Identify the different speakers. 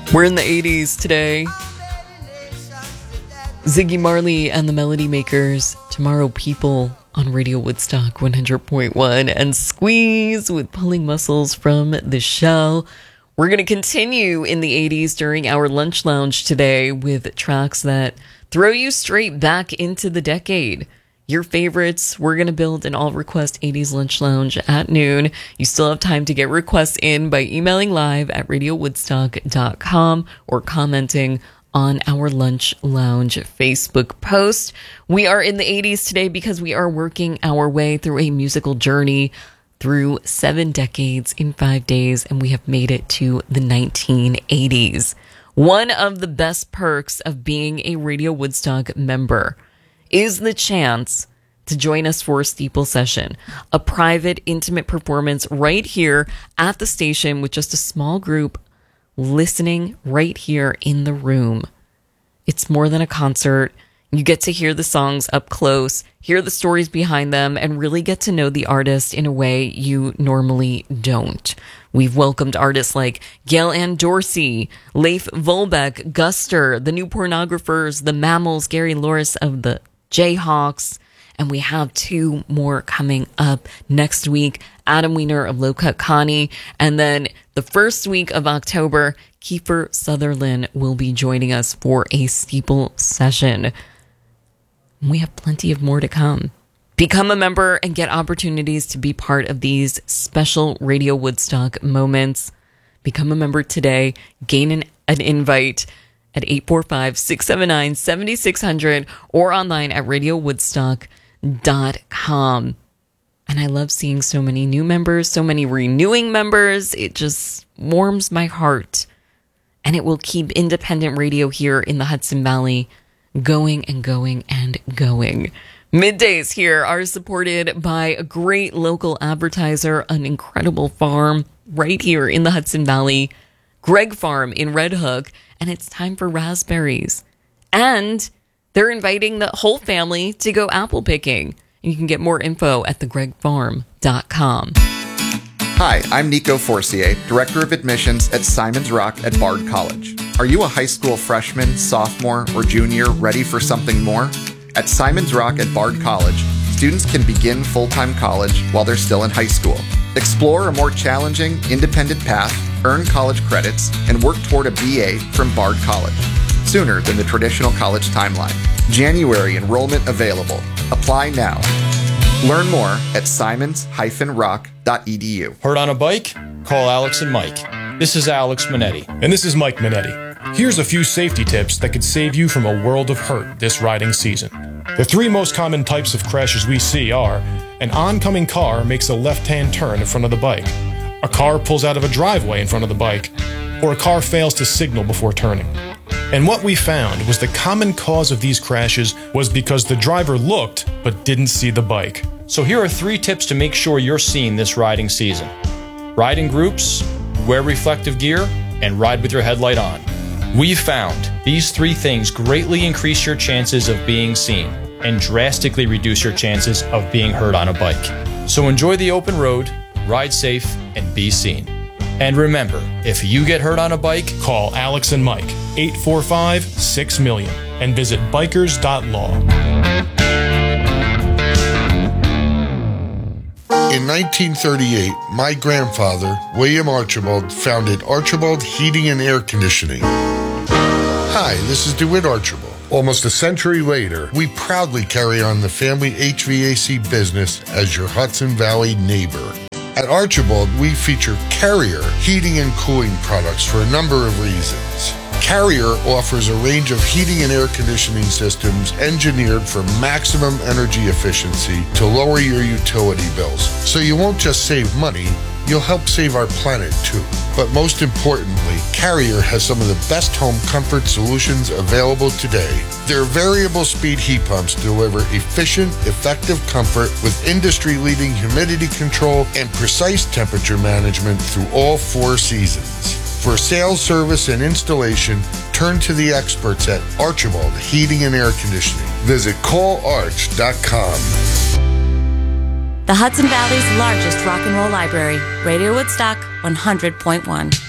Speaker 1: We're in the 80s today. Ziggy Marley and the Melody Makers. Tomorrow People on Radio Woodstock 100.1. And Squeeze with Pulling Muscles from the Shell. We're going to continue in the 80s during our lunch lounge today with tracks that throw you straight back into the decade. Your favorites. We're going to build an all-request 80s lunch lounge at noon. You still have time to get requests in by emailing live at radiowoodstock.com or commenting on our Lunch Lounge Facebook post. We are in the 80s today because we are working our way through a musical journey through 7 decades in 5 days, and we have made it to the 1980s. One of the best perks of being a Radio Woodstock member is the chance to join us for a steeple session, a private, intimate performance right here at the station with just a small group listening right here in the room. It's more than a concert. You get to hear the songs up close, hear the stories behind them, and really get to know the artist in a way you normally don't. We've welcomed artists like Gail Ann Dorsey, Leif Volbeck, Guster, the New Pornographers, the Mammals, Gary Loris of the Jayhawks, and we have 2 more coming up next week. Adam Wiener of Low Cut Connie, and then the first week of October, Kiefer Sutherland will be joining us for a steeple session. We have plenty of more to come. Become a member and get opportunities to be part of these special Radio Woodstock moments. Become a member today. Gain an invite at 845-679-7600 or online at radiowoodstock.com. And I love seeing so many new members, so many renewing members. It just warms my heart. And it will keep independent radio here in the Hudson Valley going and going and going. Middays here are supported by a great local advertiser, an incredible farm right here in the Hudson Valley, Greg Farm in Red Hook, and it's time for raspberries. And they're inviting the whole family to go apple picking. You can get more info at thegregfarm.com.
Speaker 2: Hi, I'm Nico Forcier, Director of Admissions at Simon's Rock at Bard College. Are you a high school freshman, sophomore, or junior ready for something more? At Simon's Rock at Bard College, students can begin full-time college while they're still in high school. Explore a more challenging, independent path, earn college credits, and work toward a BA from Bard College, sooner than the traditional college timeline. January enrollment available. Apply now. Learn more at simons-rock.edu.
Speaker 3: Hurt on a bike? Call Alex and Mike. This is Alex Minetti.
Speaker 4: And this is Mike Minetti. Here's a few safety tips that could save you from a world of hurt this riding season. The 3 most common types of crashes we see are: an oncoming car makes a left-hand turn in front of the bike, a car pulls out of a driveway in front of the bike, or a car fails to signal before turning. And what we found was the common cause of these crashes was because the driver looked but didn't see the bike.
Speaker 3: So here are 3 tips to make sure you're seen this riding season. Ride in groups, wear reflective gear, and ride with your headlight on. We've found these 3 things greatly increase your chances of being seen and drastically reduce your chances of being hurt on a bike. So enjoy the open road, ride safe, and be seen. And remember, if you get hurt on a bike,
Speaker 4: call Alex and Mike, 845-6-MILLION, and visit bikers.law.
Speaker 5: In 1938, my grandfather, William Archibald, founded Archibald Heating and Air Conditioning. Hi, this is DeWitt Archibald. Almost a century later, we proudly carry on the family HVAC business as your Hudson Valley neighbor. At Archibald, we feature Carrier heating and cooling products for a number of reasons. Carrier offers a range of heating and air conditioning systems engineered for maximum energy efficiency to lower your utility bills. So you won't just save money, you'll help save our planet too. But most importantly, Carrier has some of the best home comfort solutions available today. Their variable speed heat pumps deliver efficient, effective comfort with industry-leading humidity control and precise temperature management through all 4 seasons. For sales, service, and installation, turn to the experts at Archibald Heating and Air Conditioning. Visit callarch.com.
Speaker 6: The Hudson Valley's largest rock and roll library, Radio Woodstock 100.1.